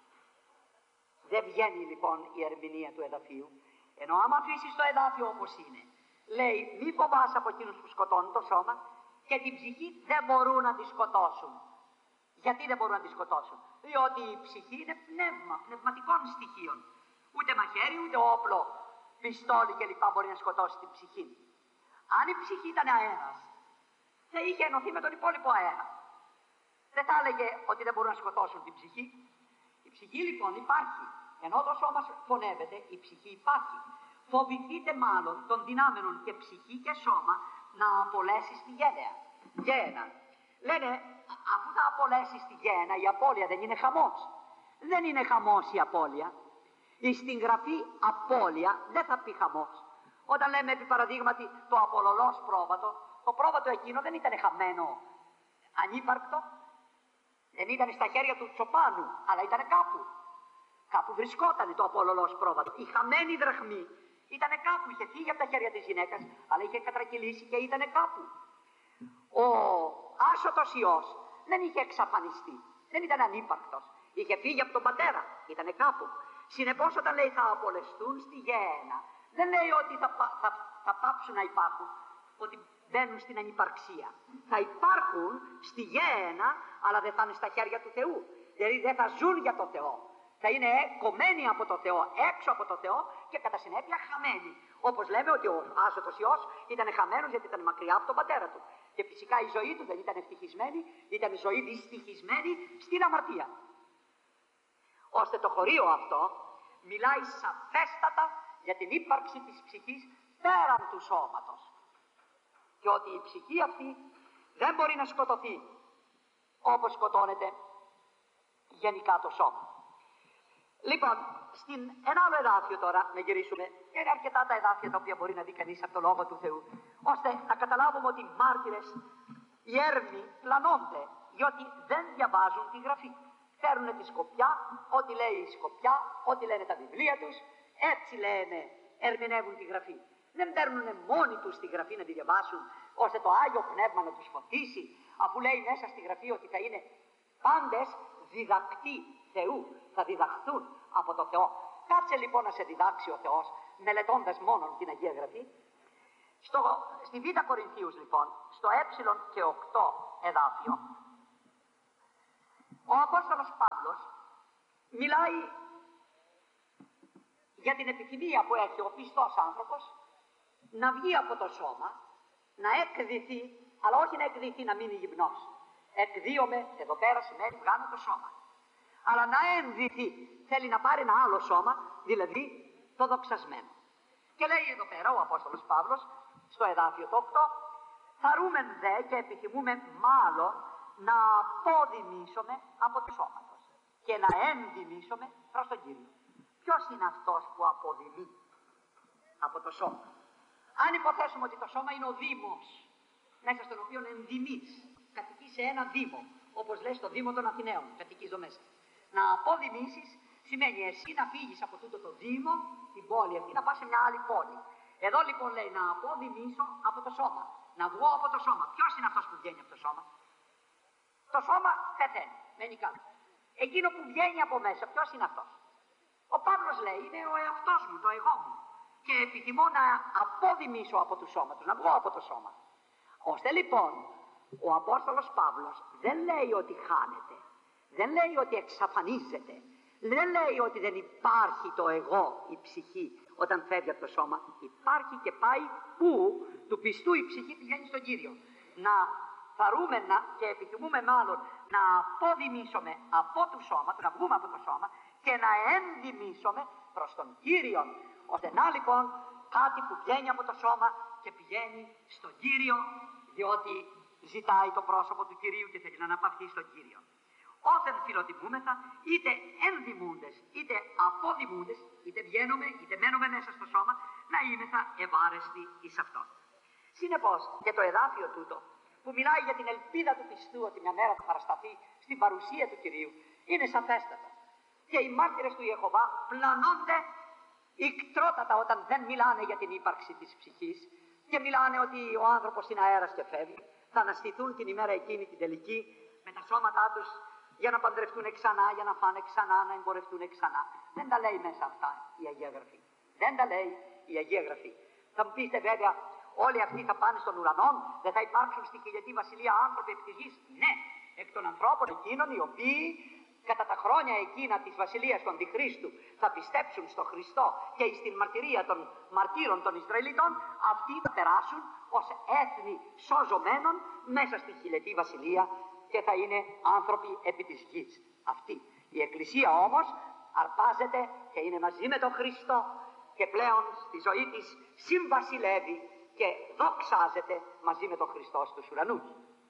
Δεν βγαίνει λοιπόν η ερμηνεία του εδαφίου. Ενώ άμα αφήσεις το εδάφιο όπως είναι, λέει μη φοβάσαι από εκείνους που σκοτώνουν το σώμα και την ψυχή δεν μπορούν να τη σκοτώσουν. Γιατί δεν μπορούν να τη σκοτώσουν? Διότι η ψυχή είναι πνεύμα, πνευματικών στοιχείων. Ούτε μαχαίρι, ούτε όπλο, πιστόλι κλπ. Μπορεί να σκοτώσει την ψυχή. Αν η ψυχή ήταν αέρας, θα είχε ενωθεί με τον υπόλοιπο αέρα. Δεν θα έλεγε ότι δεν μπορούν να σκοτώσουν την ψυχή. Η ψυχή λοιπόν υπάρχει. Ενώ το σώμα φωνεύεται, η ψυχή υπάρχει. Φοβηθείτε μάλλον των δυνάμενων και ψυχή και σώμα να απολέσει τη γένεια. Γέννα. Λένε, αφού θα απολέσει τη γέννα, η απώλεια δεν είναι χαμός. Δεν είναι χαμός η απώλεια. Στην γραφή απώλεια δεν θα πει χαμός. Όταν λέμε επί παραδείγματι το απολωλός πρόβατο, το πρόβατο εκείνο δεν ήταν χαμένο, ανύπαρκτο. Δεν ήταν στα χέρια του τσοπάνου, αλλά ήταν κάπου. Κάπου βρισκόταν το απολωλός πρόβατο. Η χαμένη δραχμή ήταν κάπου, είχε φύγει από τα χέρια της γυναίκας, αλλά είχε κατρακυλήσει και ήταν κάπου. Ο άσωτος ιός δεν είχε εξαφανιστεί, δεν ήταν ανύπαρκτος. Είχε φύγει από τον πατέρα, ήταν κάπου. Συνεπώς όταν λέει θα απολεστούν στη γέννα, δεν λέει ότι θα, θα, θα πάψουν να υπάρχουν, ότι μπαίνουν στην ανυπαρξία. Θα υπάρχουν στη γέννα, αλλά δεν θα είναι στα χέρια του Θεού. Δηλαδή δεν θα ζουν για το Θεό. Θα είναι κομμένοι από το Θεό, έξω από το Θεό και κατά συνέπεια χαμένοι. Όπως λέμε ότι ο άσωτος ιός ήταν χαμένος γιατί ήταν μακριά από τον πατέρα του. Και φυσικά η ζωή του δεν ήταν ευτυχισμένη, ήταν ζωή δυστυχισμένη στην αμαρτία. Ώστε το χωρίο αυτό μιλάει σαφέστατα για την ύπαρξη της ψυχής πέραν του σώματος. Και ότι η ψυχή αυτή δεν μπορεί να σκοτωθεί όπως σκοτώνεται γενικά το σώμα. Λοιπόν, στην ένα άλλο εδάφιο τώρα, να γυρίσουμε, είναι αρκετά τα εδάφια τα οποία μπορεί να δει κανείς από το Λόγο του Θεού, ώστε να καταλάβουμε ότι οι μάρτυρες, οι έρμοι πλανώνται, διότι δεν διαβάζουν τη Γραφή. Φέρνουν τη σκοπιά, ό,τι λέει η σκοπιά, ό,τι λένε τα βιβλία τους, έτσι λένε, ερμηνεύουν τη Γραφή. Δεν παίρνουν μόνοι τους τη Γραφή να τη διαβάσουν, ώστε το Άγιο Πνεύμα να τους φωτίσει, αφού λέει μέσα στη Γραφή ότι θα είναι πάντες διδακτοί Θεού, θα διδαχθούν από το Θεό. Κάτσε λοιπόν να σε διδάξει ο Θεός, μελετώντας μόνο την Αγία Γραφή. Στο, στη Β' Κορινθίους λοιπόν, στο ε και οκτώ εδάφιο, ο Απόστολος Παύλος μιλάει για την επιθυμία που έχει ο πιστός άνθρωπος να βγει από το σώμα, να εκδηθεί, αλλά όχι να εκδηθεί να μείνει γυμνός. Εκδίωμε, εδώ πέρα σημαίνει βγάνω το σώμα. Αλλά να ενδυθεί, θέλει να πάρει ένα άλλο σώμα, δηλαδή το δοξασμένο. Και λέει εδώ πέρα ο Απόστολος Παύλος, στο εδάφιο το οκτώ, θαρούμεν δε και επιθυμούμε μάλλον να αποδημήσουμε από το σώματος και να ενδημήσουμε προς τον Κύριο. Ποιος είναι αυτός που αποδημεί από το σώμα? Αν υποθέσουμε ότι το σώμα είναι ο δήμος, μέσα στον οποίο ενδημείς, κατοικείς σε ένα δήμο, όπως λέει στο Δήμο των Αθηναίων, κατοικίζω μέσα. Να αποδημήσεις σημαίνει εσύ να φύγεις από τούτο το δήμο, την πόλη αυτή, να πας σε μια άλλη πόλη. Εδώ λοιπόν λέει να αποδημήσω από το σώμα, να βγω από το σώμα. Ποιος είναι αυτός που βγαίνει από το σώμα? Το σώμα πεθαίνει, μένει κάτω. Εκείνο που βγαίνει από μέσα, ποιος είναι αυτός? Ο Παύλος λέει είναι ο εαυτός μου, το εγώ μου. Και επιθυμώ να αποδημήσω από του σώματος, να βγω από το σώμα. Ώστε λοιπόν ο Απόστολος Παύλος δεν λέει ότι χάνεται, δεν λέει ότι εξαφανίζεται, δεν λέει ότι δεν υπάρχει το εγώ, η ψυχή, όταν φεύγει από το σώμα, υπάρχει και πάει πού? Του πιστού η ψυχή πηγαίνει στον Κύριο. Να θαρούμε να, και επιθυμούμε μάλλον να αποδημήσουμε από το σώμα, να βγούμε από το σώμα και να ενδημήσουμε προς τον Κύριο. Ώστε να λοιπόν κάτι που βγαίνει από το σώμα και πηγαίνει στον Κύριο, διότι ζητάει το πρόσωπο του Κυρίου και θέλει να αναπαυθεί στον Κύριο. Όθεν φιλοτιμούμεθα, είτε ενδημούντες, είτε αποδημούντες, είτε βγαίνουμε, είτε μένουμε μέσα στο σώμα, να είμεθα ευάρεστοι εις αυτόν. Συνεπώς, και το εδάφιο τούτο, που μιλάει για την ελπίδα του πιστού ότι μια μέρα θα παρασταθεί στην παρουσία του Κυρίου, είναι σαφέστατο. Και οι μάρτυρες του Ιεχωβά πλανώνται ικτρότατα όταν δεν μιλάνε για την ύπαρξη της ψυχής και μιλάνε ότι ο άνθρωπος είναι αέρας και φεύγει. Θα αναστηθούν την ημέρα εκείνη την τελική με τα σώματά τους για να παντρευτούν ξανά, για να φάνε ξανά, να εμπορευτούν ξανά. Δεν τα λέει μέσα αυτά η Αγία Γραφή. Δεν τα λέει η Αγία Γραφή. Θα μου πείτε βέβαια, όλοι αυτοί θα πάνε στον ουρανό, δεν θα υπάρξουν στη χιλιετή βασιλεία άνθρωποι επί της γης. Ναι, εκ των ανθρώπων εκείνων οι οποίοι κατά τα χρόνια εκείνα της βασιλείας των Διχρίστου θα πιστέψουν στο Χριστό και στην μαρτυρία των μαρτύρων των Ισραηλιτών, αυτοί θα περάσουν ως έθνη σώζωμένων μέσα στη χιλιετή βασιλεία και θα είναι άνθρωποι επί της γης. Αυτή η Εκκλησία όμως αρπάζεται και είναι μαζί με τον Χριστό και πλέον στη ζωή της συμβασιλεύει και δοξάζεται μαζί με τον Χριστό στους ουρανούς.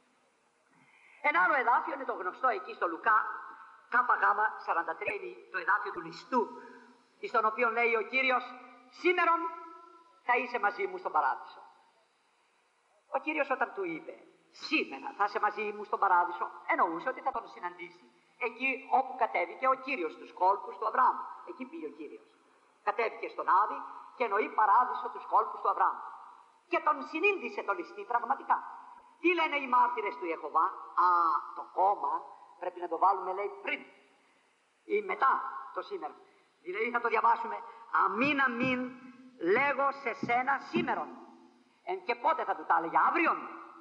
Ένα άλλο εδάφιο είναι το γνωστό εκεί στο Λουκά, ΚΓ σαράντα τρία, είναι το εδάφιο του ληστού, στον οποίο λέει ο Κύριος, σήμερον θα είσαι μαζί μου στον παράδεισο. Ο Κύριος όταν του είπε, σήμερα θα είσαι μαζί μου στον παράδεισο, εννοούσε ότι θα τον συναντήσει εκεί όπου κατέβηκε ο Κύριος στους κόλπους του Αβραάμ. Εκεί πήγε ο Κύριος. Κατέβηκε στον Άδη και εννοεί παράδεισο τους κόλπους του Αβραάμ. Και τον συνήντησε το ληστή πραγματικά. Τι λένε οι μάρτυρες του Ιεχωβά? Α, το κόμμα πρέπει να το βάλουμε, λέει, πριν ή μετά το σήμερα. Δηλαδή θα το διαβάσουμε, αμήν αμήν λέγω σε σένα σήμερον. Εν και πότε θα του τα έλεγε? Αύριον.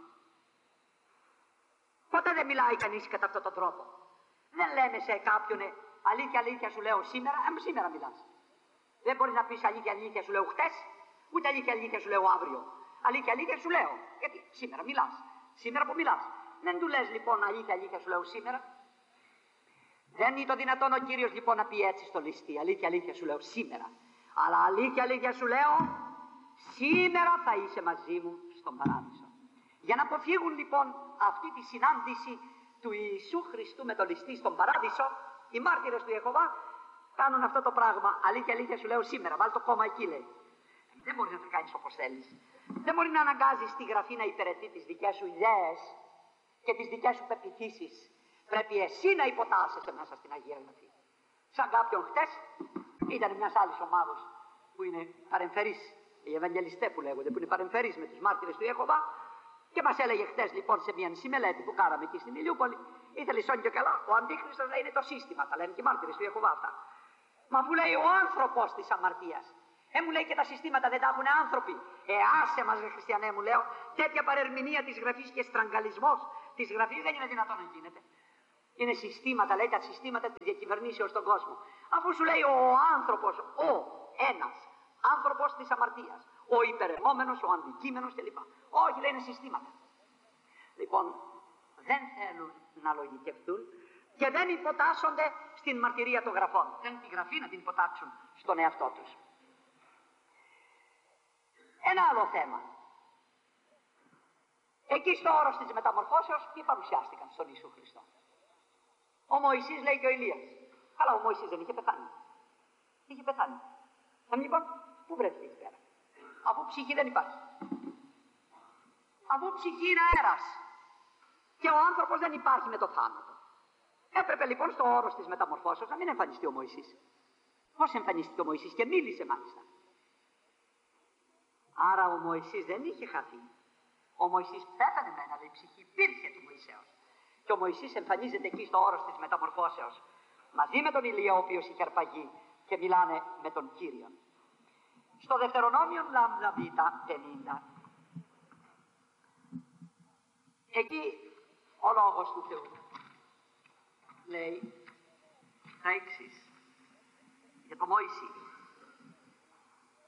Ποτέ δεν μιλάει κανείς κατά αυτόν τον τρόπο. Δεν λέμε σε κάποιον, αλήθεια αλήθεια σου λέω σήμερα, ε, σήμερα μιλάς. Δεν μπορείς να πεις αλήθεια αλήθεια σου λέω χτες, ούτε αλήθεια αλήθεια σου λέω αύριο. Αλήθεια αλήθεια σου λέω, γιατί σήμερα μιλάς. Σήμερα που μιλάς. Δεν του λες λοιπόν αλήθεια αλήθεια σου λέω σήμερα. Δεν είναι το δυνατόν ο Κύριος λοιπόν να πει έτσι στο ληστή, αλήθεια αλήθεια σου λέω σήμερα. Αλλά αλήθεια αλήθεια σου λέω, σήμερα θα είσαι μαζί μου στον παράδεισο. Για να αποφύγουν λοιπόν αυτή τη συνάντηση του Ιησού Χριστού με τον ληστή στον παράδεισο, οι μάρτυρες του Ιεχωβά κάνουν αυτό το πράγμα. Αλήθεια αλήθεια σου λέω σήμερα, βάλει το κόμμα εκεί, λέει. Δεν μπορεί να τα κάνεις όπως θέλεις. Δεν μπορεί να αναγκάζεις τη Γραφή να υπηρετεί τις δικές σου ιδέες και τις δικές σου πεποιθήσεις. Πρέπει εσύ να υποτάσσεσαι μέσα στην Αγία Γραφή. Σαν κάποιον χτες ήταν μιας άλλης ομάδος που είναι παρεμφερείς, οι Ευαγγελιστές που λέγονται, που είναι παρεμφερείς με τους μάρτυρες του Ιεχωβά. Και μας έλεγε χτες λοιπόν σε μια μελέτη που κάναμε εκεί στην Ηλιούπολη, ήθελε σόν και καλά, ο Αντίχριστος λέει είναι το σύστημα, τα λένε και οι μάρτυρες του Ιεχωβά αυτά. Μα που λέει ο άνθρωπος της αμαρτίας. Ε, μου λέει και τα συστήματα δεν τα έχουν άνθρωποι. Ε, άσε μας, ρε χριστιανέ, μου λέω, τέτοια παρερμηνία της Γραφής και στραγγαλισμός της Γραφής δεν είναι δυνατόν να γίνεται. Είναι συστήματα, λέει, τα συστήματα της διακυβερνήσεως στον κόσμο. Αφού σου λέει ο άνθρωπος, ο ένας άνθρωπος της αμαρτίας, ο υπερεμόμενος, ο αντικείμενος κλπ. Όχι, λέει, είναι συστήματα. Λοιπόν, δεν θέλουν να λογικευτούν και δεν υποτάσσονται στην μαρτυρία των γραφών. Θέλουν τη Γραφή να την υποτάξουν στον εαυτό τους. Ένα άλλο θέμα. Εκεί στο όρος της μεταμορφώσεως ποιοι παρουσιάστηκαν στον Ιησού Χριστό? Ο Μωυσής, λέει, και ο Ηλίας. Αλλά ο Μωυσής δεν είχε πεθάνει. Είχε πεθάνει. Θα μου λοιπόν, πού βρέθηκε εκεί πέρα? Αφού ψυχή δεν υπάρχει. Αφού ψυχή είναι αέρας. Και ο άνθρωπος δεν υπάρχει με το θάνατο. Έπρεπε λοιπόν στο όρος της μεταμορφώσεως να μην εμφανιστεί ο Μωυσής. Πώς εμφανίστηκε ο Μωυσής? Και μίλησε μάλιστα. Άρα ο Μωυσής δεν είχε χαθεί. Ο Μωυσής πέθανε μένα, αλλά η ψυχή υπήρχε του Μωυσέως. Και ο Μωυσής εμφανίζεται εκεί στο όρος της μεταμορφώσεως μαζί με τον Ηλία, ο οποίος είχε αρπαγεί, και μιλάνε με τον Κύριον. Στο Δευτερονόμιο Λάμδα Β πενήντα, εκεί ο Λόγος του Θεού λέει τα εξής για τον Μωυσή.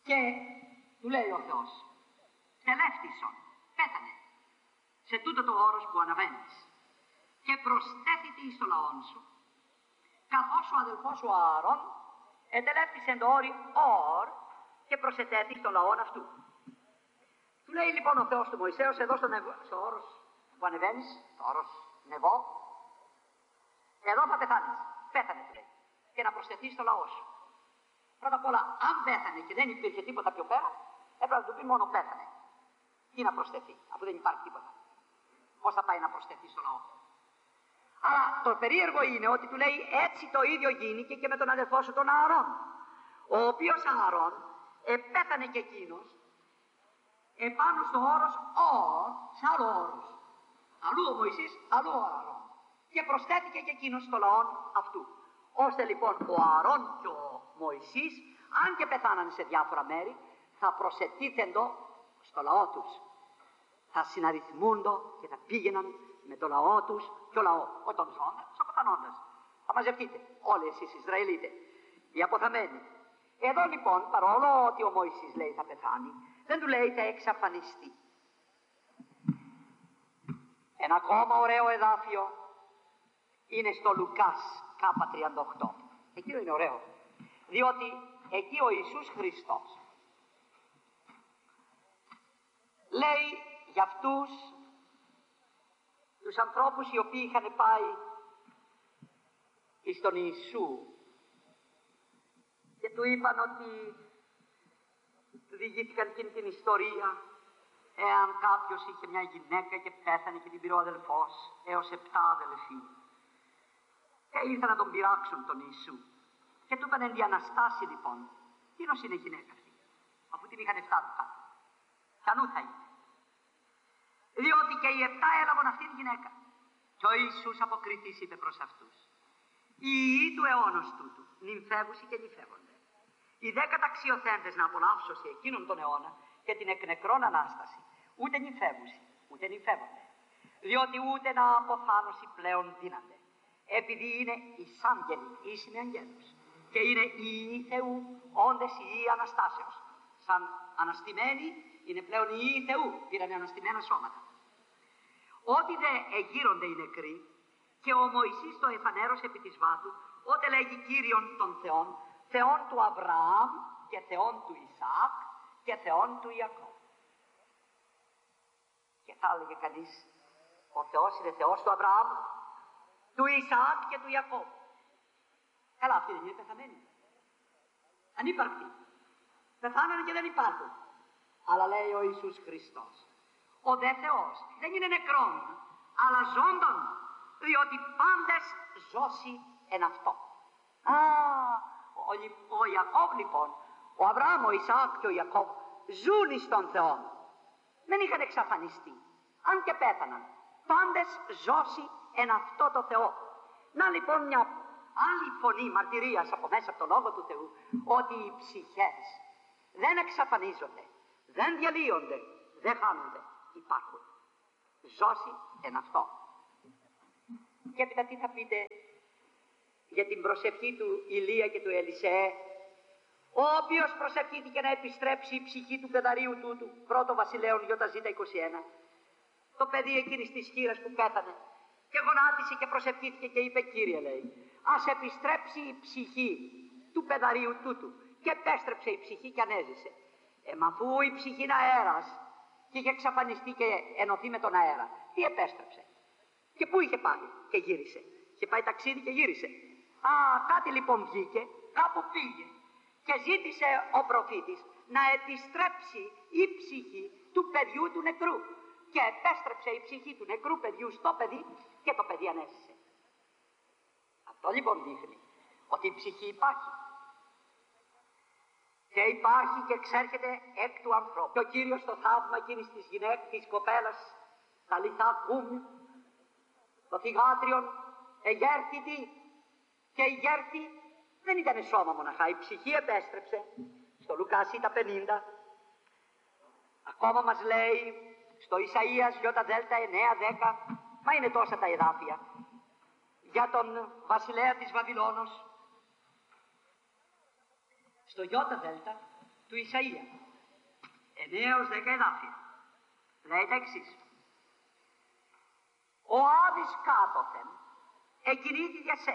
Και του λέει ο Θεός, τελεύτησον, πέθανε, σε τούτο το όρος που αναβαίνεις και προσθέτητη εις το λαόν σου, καθώς ο αδελφός σου Ααρών ετελεύτησε το όρι όρ και προσετέθη στο λαόν αυτού. Του λέει λοιπόν ο Θεός του Μωυσέως, εδώ στο, νευ... στο όρος που ανεβαίνεις, το όρος Νεβό, εδώ θα πεθάνεις. Πέθανε, του λέει, και να προσθεθεί στο λαό σου. Πρώτα απ' όλα, αν πέθανε και δεν υπήρχε τίποτα πιο πέρα, έπρεπε να του πει μόνο πέθανε. Τι να προσθεθεί, αφού δεν υπάρχει τίποτα. Πώς θα πάει να προσθεθεί στο λαό. Αλλά το περίεργο είναι ότι του λέει έτσι το ίδιο γίνηκε και με τον αδελφό σου τον Ααρών, ο οποίος Ααρών επέθανε και εκείνος επάνω στο όρος όρ, σε άλλο όρος. Αλλού ο Μωυσής, αλλού ο Ααρών. Και προσθέθηκε και εκείνος στο λαό αυτού. Ώστε λοιπόν ο Ααρών και ο Μωυσής, αν και πεθάνανε σε διάφορα μέρη, θα προσετίθεντο στο λαό τους. Θα συναριθμούντο και θα πήγαιναν με το λαό τους, ποιο λαό, όχι των ζώντας, τους αποθανόντας. Θα μαζευτείτε όλοι εσείς Ισραηλίτες, οι αποθαμένοι. Εδώ λοιπόν, παρόλο ότι ο Μωυσής λέει θα πεθάνει, δεν του λέει θα εξαφανιστεί. Ένα ακόμα ωραίο εδάφιο είναι στο Λουκάς Κάπα τριάντα οκτώ. Εκεί είναι ωραίο, διότι εκεί ο Ιησούς Χριστός λέει για αυτούς τους ανθρώπους οι οποίοι είχαν πάει εις τον Ιησού και του είπαν ότι του διηγήθηκαν εκείνη την ιστορία, εάν κάποιος είχε μια γυναίκα και πέθανε και την πήρε ο αδελφός έως επτά αδελφοί και ήρθαν να τον πειράξουν τον Ιησού και του είπαν εν τη Αναστάση λοιπόν, τίνος είναι η γυναίκα αυτή, αφού την είχαν επτά κάτω, κανού θα είναι. Διότι και οι επτά έλαβαν αυτή τη γυναίκα. Και ο Ιησούς αποκριθής είπε προς αυτούς, οι ιοί του αιώνος τούτου νυμφεύουσι και νυφεύονται. Οι δε καταξιοθέντες να απολαύσω σε εκείνον τον αιώνα και την εκ νεκρών Ανάσταση, ούτε νυμφεύουσι, ούτε νυμφεύονται. Διότι ούτε να αποθάνωση πλέον δύνανται. Επειδή είναι εις άγγελοι, εις είναι αγγέλους. Και είναι οι ιοί Θεού, όντες οι ιοί Αναστάσεως. Σαν αναστημένοι είναι πλέον οι ιοί Θεού, πήραν αναστημένα σώματα. Ό,τι δε εγείρονται οι νεκροί, και ο Μωυσής το εφανέρωσε επί της βάτου, ότε λέγει Κύριον των Θεών, Θεόν του Αβραάμ και Θεόν του Ισαάκ και Θεόν του Ιακώβ. Και θα έλεγε κανείς, ο Θεός είναι Θεός του Αβραάμ, του Ισαάκ και του Ιακώβ. Καλά, αυτοί δεν είναι πεθαμένοι. Ανύπαρκτοι. Πεθάνανε και δεν υπάρχουν. Αλλά λέει ο Ιησούς Χριστός, ο δε Θεός δεν είναι νεκρόν, αλλά ζώντων, διότι πάντες ζώσει εν αυτό. Α, ο, ο Ιακώβ λοιπόν, ο Αβραάμ, ο Ισαάκ και ο Ιακώβ ζουν εις τον Θεό. Δεν είχαν εξαφανιστεί. Αν και πέθαναν, πάντες ζώσει εν αυτό το Θεό. Να λοιπόν μια άλλη φωνή μαρτυρίας από μέσα από το Λόγο του Θεού, ότι οι ψυχές δεν εξαφανίζονται, δεν διαλύονται, δεν χάνονται, υπάρχουν. Ζώσει εν αυτό. Και έπειτα τι θα πείτε για την προσευχή του Ηλία και του Ελισέ, ο οποίος προσευχήθηκε να επιστρέψει η ψυχή του παιδαρίου τούτου, πρώτο Βασιλέων ΙΖ είκοσι ένα, το παιδί εκείνης της χήρας που πέθανε και γονάτισε και προσευχήθηκε και είπε, Κύριε, λέει, ας επιστρέψει η ψυχή του παιδαρίου τούτου. Και επέστρεψε η ψυχή και ανέζησε. Ε, μα αφού η ψυχή είναι αέρας και είχε εξαφανιστεί και ενωθεί με τον αέρα, τι επέστρεψε? Και πού είχε πάει και γύρισε? Είχε πάει ταξίδι και γύρισε. Α, κάτι λοιπόν βγήκε, κάπου πήγε και ζήτησε ο προφήτης να επιστρέψει η ψυχή του παιδιού του νεκρού. Και επέστρεψε η ψυχή του νεκρού παιδιού στο παιδί και το παιδί ανέζησε. Αυτό λοιπόν δείχνει ότι η ψυχή υπάρχει. Και υπάρχει και εξέρχεται εκ του ανθρώπου. Και ο Κύριος το θαύμα εκείνης της γυναίκας, της κοπέλας, τα λιθά κούμι, το θυγάτριον, εγέρθητη, και η γέρθη δεν ήταν σώμα μοναχά, η ψυχή επέστρεψε. Στο Λουκάς τα πενήντα, ακόμα μας λέει, στο Ισαΐας ΙΔ εννέα δέκα, μα είναι τόσα τα εδάφια, για τον βασιλέα της Βαβυλώνος. Στο ΙΔ του Ισαΐα, εννέα έως δέκα εδάφια. Λέει τα εξής. Ο Άδης κάτωθεν εκινήθη για σε.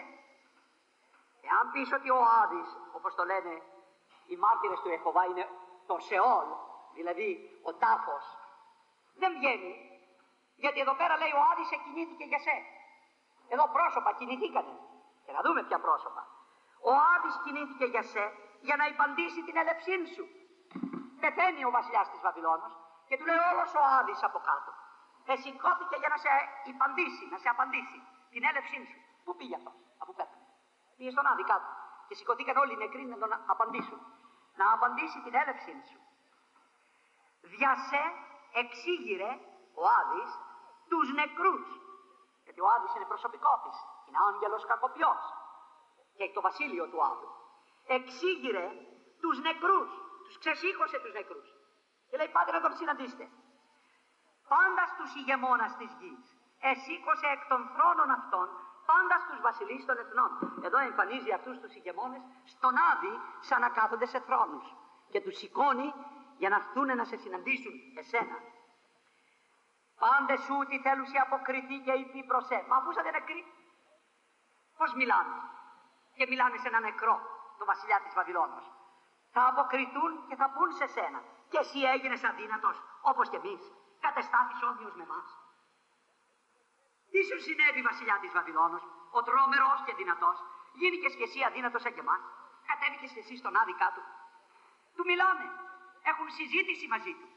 Εάν πεις ότι ο Άδης, όπως το λένε οι μάρτυρες του Ιεχωβά, είναι το Σεόλ, δηλαδή ο τάφος, δεν βγαίνει. Γιατί εδώ πέρα λέει ο Άδης εκινήθηκε για σε. Εδώ πρόσωπα κινηθήκανε. Και να δούμε ποια πρόσωπα. Ο Άδης κινήθηκε για σε, για να υπαντήσει την έλευσήν σου. Πεθαίνει ο βασιλιάς της Βαβυλώνος και του λέει όλος ο Άδης από κάτω. Εσηκώθηκε για να σε υπαντήσει, να σε απαντήσει την έλευσήν σου. Πού πήγε αυτός, αφού πέθανε? Πήγε στον Άδη κάτω. Και σηκωθήκαν όλοι οι νεκροί να τον απαντήσουν. Να απαντήσει την έλευσήν σου. Δια σε εξήγηρε ο Άδης τους νεκρούς. Γιατί ο Άδης είναι προσωπικό της. Είναι άγγελος κακοποιός. Και έχει το βασίλειο του Άδου. Εξήγηρε τους νεκρούς. Τους ξεσήκωσε τους νεκρούς. Και λέει πάτε να τον συναντήσετε. Πάντα στους ηγεμόνας της γης. Εσήκωσε εκ των θρόνων αυτών πάντα στους βασιλείς των εθνών. Εδώ εμφανίζει αυτούς τους ηγεμόνες στον Άδη σαν να κάθονται σε θρόνους. Και τους σηκώνει για να έρθουν να σε συναντήσουν εσένα. Πάντες σου τι θέλουν σε αποκριθεί και υπή προς ε. Μα αφού είσατε νεκροί, πώς μιλάνε? Και μιλάνε σε ένα νεκρό, το βασιλιά της Βαβυλώνος. Θα αποκριθούν και θα πούν σε σένα. Και εσύ έγινες αδύνατος, όπως και εμείς. Κατεστάθης όμοιος με εμάς. Τι σου συνέβη, βασιλιά της Βαβυλώνος? Ο τρόμερος και δυνατός. Γίνηκες και εσύ αδύνατος σαν και εμάς. Κατέβηκες και εσύ στον Άδη κάτω. Του μιλάνε. Έχουν συζήτηση μαζί του.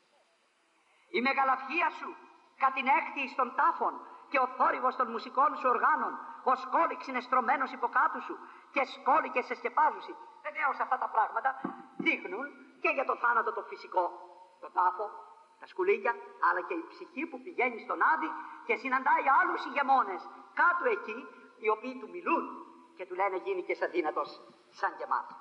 Η μεγαλαυχία σου κατηνέχθη στον τάφον και ο θόρυβος των μουσικών σου οργάνων, ο σκόλιξ είναι στρωμένος υποκάτω σου και σκόλικες σε σκεπάζουσι. Βεβαίως αυτά τα πράγματα δείχνουν και για το θάνατο το φυσικό, το τάφο, τα σκουλίκια, αλλά και η ψυχή που πηγαίνει στον Άδη και συναντάει άλλους ηγεμόνες κάτω εκεί, οι οποίοι του μιλούν και του λένε γίνηκες αδύνατος σαν και εμάς.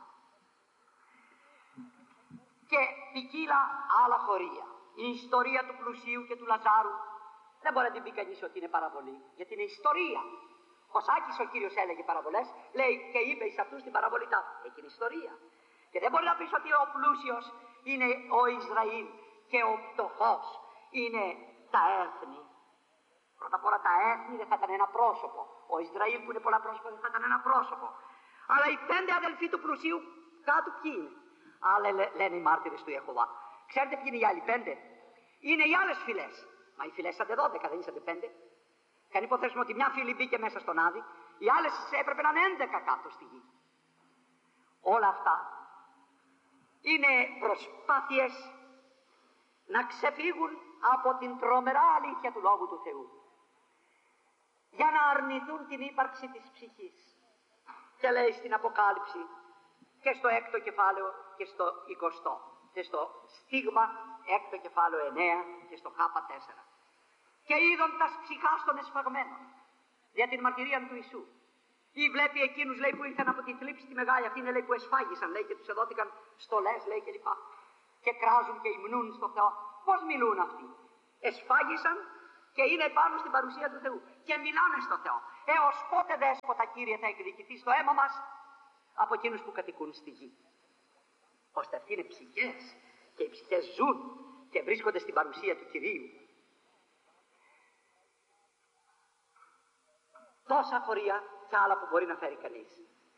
Και ποικίλα άλλα χωρία. Η ιστορία του πλουσίου και του Λαζάρου δεν μπορεί να την πει κανείς ότι είναι παραβολή, γιατί είναι ιστορία. Ο Σάκης ο Κύριος έλεγε παραβολές, λέει και είπε εις αυτούς την παραβολή τάφου. Έχει την ιστορία. Και δεν μπορεί να πεις ότι ο πλούσιος είναι ο Ισραήλ και ο πτωχός είναι τα έθνη. Πρώτα απ' όλα τα έθνη δεν θα ήταν ένα πρόσωπο. Ο Ισραήλ που είναι πολλά πρόσωπα δεν θα ήταν ένα πρόσωπο. Αλλά οι πέντε αδελφοί του πλουσίου κάτω ποιοι είναι? Άλλα λένε οι μάρτυρες του Ιεχωβά. Ξέρετε ποιοι είναι οι άλλοι πέντε? Είναι οι άλλες φυλές. Μα οι φυλές είσατε δώδεκα, δεν είσατε πέντε. Και αν υποθέσουμε ότι μια φυλή μπήκε μέσα στον Άδη, οι άλλες έπρεπε να είναι έντεκα κάτω στη γη. Όλα αυτά είναι προσπάθειες να ξεφύγουν από την τρομερά αλήθεια του Λόγου του Θεού. Για να αρνηθούν την ύπαρξη της ψυχής. Και λέει στην Αποκάλυψη και στο έκτο κεφάλαιο και στο εικοστό. Και στο στίγμα έκτο κεφάλαιο εννέα και στο χάπα τέσσερα. Και είδον τας ψυχάς των εσφαγμένων για την μαρτυρία του Ιησού. Ή βλέπει εκείνους, λέει, που ήρθαν από τη θλίψη τη μεγάλη, αυτή είναι, λέει, που εσφάγησαν, λέει, και τους εδόθηκαν στολές, λέει, κλπ. Και κράζουν και υμνούν στο Θεό. Πώς μιλούν αυτοί? Εσφάγησαν και είναι πάνω στην παρουσία του Θεού και μιλάνε στο Θεό. Έως πότε, Δέσποτα Κύριε, θα εκδικηθεί στο αίμα μας από εκείνους που κατοικούν στη γη? Ώστε αυτοί είναι ψυχές και οι ψυχές ζουν και βρίσκονται στην παρουσία του Κυρίου. Τόσα χωρία και άλλα που μπορεί να φέρει κανείς.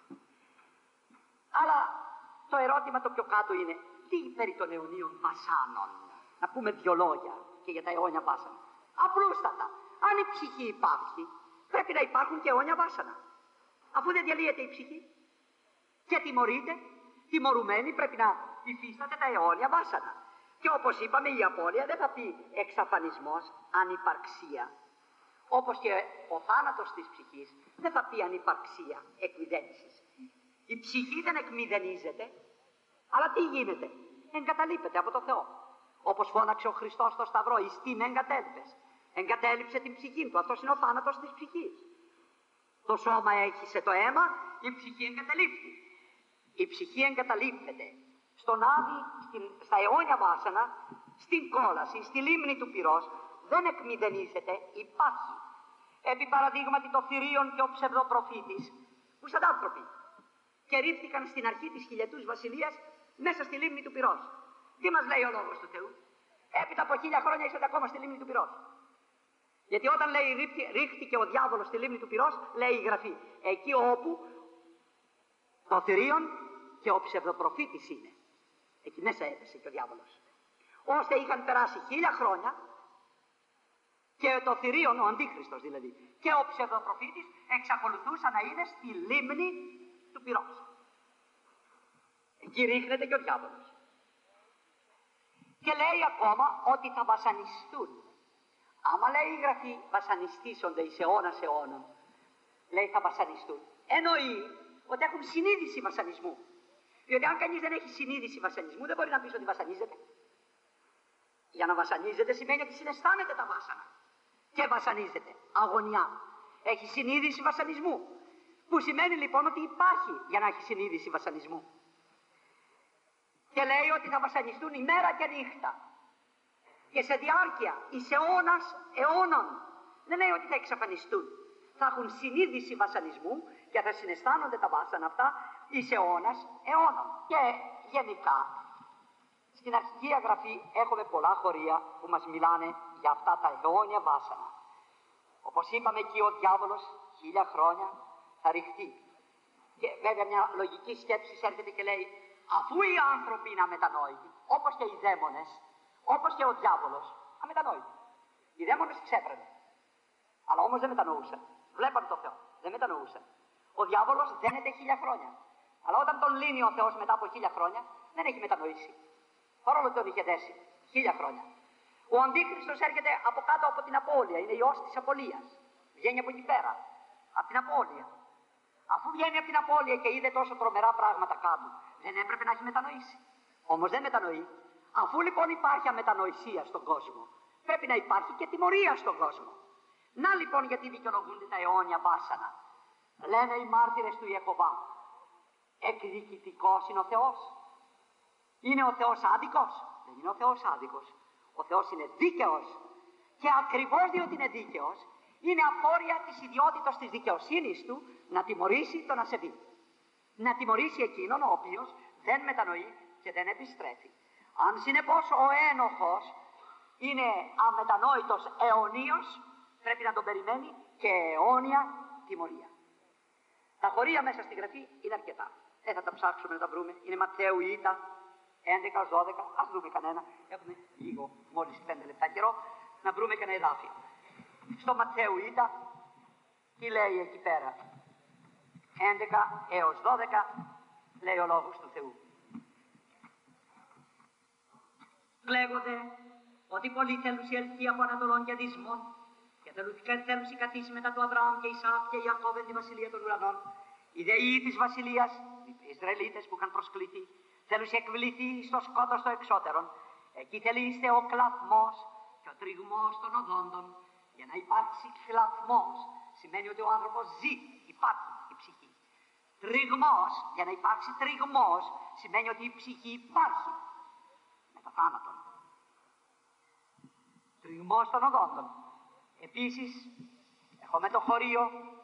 Αλλά το ερώτημα το πιο κάτω είναι τι περί των αιωνίων βασάνων? Να πούμε δυο λόγια και για τα αιώνια βάσανα. Απλούστατα, αν η ψυχή υπάρχει, πρέπει να υπάρχουν και αιώνια βάσανα. Αφού δεν διαλύεται η ψυχή και τιμωρείται, τιμωρουμένη πρέπει να υφίσταται τα αιώνια βάσανα. Και όπως είπαμε, η απώλεια δεν θα πει εξαφανισμός, ανυπαρξία. Όπως και ο θάνατος της ψυχής δεν θα πει ανυπαρξία, εκμηδένισης. Η ψυχή δεν εκμηδενίζεται, αλλά τι γίνεται? Εγκαταλείπεται από το Θεό. Όπως φώναξε ο Χριστός στο Σταυρό, εις τι με εγκατέλειπες? Εγκατέλειψε την ψυχή του. Αυτός είναι ο θάνατος της ψυχής. Το σώμα έχισε το αίμα, η ψυχή εγκαταλείπτει. Η ψυχή εγκαταλείπτεται στον Άδη, στην, στα αιώνια βάσανα, στην κόλαση, στη λίμνη του πυρός, δεν εκμηδενίζεται, υπάρχει. Επί παραδείγματι το θηρίον και ο ψευδοπροφήτης, που σαν άνθρωποι, και ρίφθηκαν στην αρχή της χιλιετούς βασιλείας μέσα στη λίμνη του πυρός. Τι μας λέει ο Λόγος του Θεού? Έπειτα από χίλια χρόνια είσαστε ακόμα στη λίμνη του πυρός. Γιατί όταν λέει ρίχτηκε ο διάβολος στη λίμνη του πυρός, λέει η Γραφή, εκεί όπου το θηρίον και ο ψευδοπροφήτης είναι. Εκεί μέσα έπεσε και ο διάβολος. Ώστε είχαν περάσει χίλια χρόνια και το θηρίον, ο Αντίχριστος δηλαδή, και ο ψευδοπροφήτης εξακολουθούσαν να είναι στη λίμνη του πυρός. Εκεί ρίχνεται και ο διάβολος. Και λέει ακόμα ότι θα βασανιστούν. Άμα λέει η Γραφή βασανιστήσονται εις αιώνας αιώνων, λέει θα βασανιστούν, εννοεί ότι έχουν συνείδηση βασανισμού. Διότι αν κανείς δεν έχει συνείδηση βασανισμού, δεν μπορεί να πει ότι βασανίζεται. Για να βασανίζεται σημαίνει ότι συναισθάνεται τα βάσανα και βασανίζεται. Αγωνιά. Έχει συνείδηση βασανισμού. Που σημαίνει λοιπόν ότι υπάρχει για να έχει συνείδηση βασανισμού. Και λέει ότι θα βασανιστούν ημέρα και νύχτα. Και σε διάρκεια εις αιώνας αιώνων. Δεν λέει ότι θα εξαφανιστούν. Θα έχουν συνείδηση βασανισμού και θα συναισθάνονται τα βάσανα αυτά εις αιώνας αιώνων. Και γενικά, στην αρχική Γραφή έχουμε πολλά χωρία που μας μιλάνε για αυτά τα αιώνια βάσανα. Όπως είπαμε εκεί ο διάβολος χίλια χρόνια θα ρηχτεί. Και βέβαια μια λογική σκέψη έρχεται και λέει, αφού οι άνθρωποι είναι αμετανόητοι, όπως και οι δαίμονες, όπως και ο διάβολος, αμετανόητοι. Οι δαίμονες ξέπρεπε. Αλλά όμως δεν μετανοούσαν. Βλέπαν το Θεό. Δεν μετανοούσαν. Ο διάβολος δένεται χίλια χρόνια. Αλλά όταν τον λύνει ο Θεός μετά από χίλια χρόνια, δεν έχει μετανοήσει. Παρόλο ότι τον είχε δέσει χίλια χρόνια. Ο Αντίχριστος έρχεται από κάτω από την απώλεια. Είναι ιός της απωλείας. Βγαίνει από εκεί πέρα. Από την απώλεια. Αφού βγαίνει από την απώλεια και είδε τόσο τρομερά πράγματα κάτω, δεν έπρεπε να έχει μετανοήσει. Όμως δεν μετανοεί. Αφού λοιπόν υπάρχει αμετανοησία στον κόσμο, πρέπει να υπάρχει και τιμωρία στον κόσμο. Να λοιπόν γιατί δικαιολογούνται τα αιώνια βάσανα. Λένε οι μάρτυρες του Ιεχωβά, εκδικητικός είναι ο Θεός. Είναι ο Θεός άδικος? Δεν είναι ο Θεός άδικος. Ο Θεός είναι δίκαιος. Και ακριβώς διότι είναι δίκαιος, είναι απόρρια της ιδιότητας της δικαιοσύνης του να τιμωρήσει τον ασεβή. Να τιμωρήσει εκείνον ο οποίος δεν μετανοεί και δεν επιστρέφει. Αν συνεπώς ο ένοχος είναι αμετανόητος αιωνίως, πρέπει να τον περιμένει και αιώνια τιμωρία. Τα χωρία μέσα στη Γραφή είναι αρκετά. Δεν θα τα ψάξουμε να τα βρούμε. Είναι Ματθαίου Ήτα, έντεκα δώδεκα. Ας δούμε κανένα. Έχουμε λίγο, μόλις πέντε λεπτά καιρό, να βρούμε και ένα εδάφιο. Στο Ματθαίου Ήτα, τι λέει εκεί πέρα? έντεκα έως δώδεκα, λέει ο Λόγος του Θεού. Λέγονται ότι πολλοί θέλουν η ελκύα από Ανατολών και Δυσμών και θέλουν η κατήσει μετά του Αβραάμ και Ισαάκ και Ιακώβ εν τη βασιλεία των ουρανών. Οι δεοί της βασιλείας, οι Ισραηλίτες που είχαν προσκληθεί, θέλουν εκβληθεί στο σκότος το εξώτερον. Εκεί θελήστε ο κλαθμός και ο τριγμός των οδόντων. Για να υπάρξει κλαθμός σημαίνει ότι ο άνθρωπος ζει, υπάρχει η ψυχή. Τριγμός, για να υπάρξει τριγμός σημαίνει ότι η ψυχή υπάρχει. Μετά θάνατον. Τριγμός των οδόντων. Επίσης, έχουμε το χωρίο